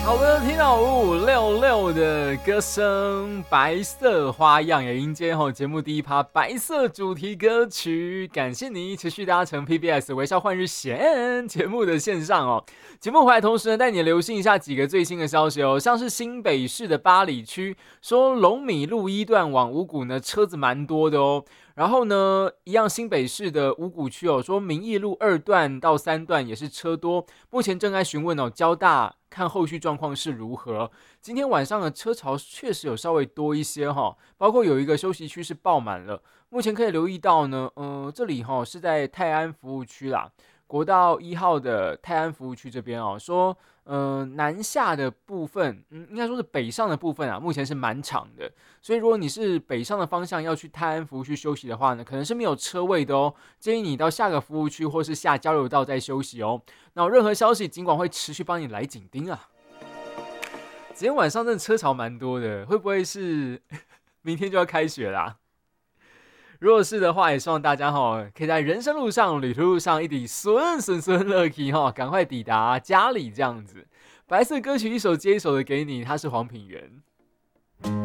好的，听到5566的歌声，白色花样也迎接节目第一趴白色主题歌曲。感谢你持续搭乘 PBS 微笑换日线节目的线上哦。节目回来同时呢，带你留心一下几个最新的消息哦，像是新北市的八里区说龙米路一段往五股呢车子蛮多的哦。然后呢，一样新北市的五股区说民义路2段到3段也是车多，目前正在询问交大看后续状况是如何。今天晚上的车潮确实有稍微多一些包括有一个休息区是爆满了。目前可以留意到呢，这里是在泰安服务区啦，国道1号的泰安服务区这边说南下的部分，应该说是北上的部分目前是蛮长的，所以如果你是北上的方向要去泰安服务区休息的话呢，可能是没有车位的哦，建议你到下个服务区或是下交流道再休息哦。那任何消息尽管会持续帮你来紧盯啊。今天晚上真的车潮蛮多的，会不会是明天就要开学啦？如果是的话，也希望大家可以在人生路上、旅途路上一直顺乐气赶快抵达家里这样子。白色歌曲一首接一首的给你，他是黄品源。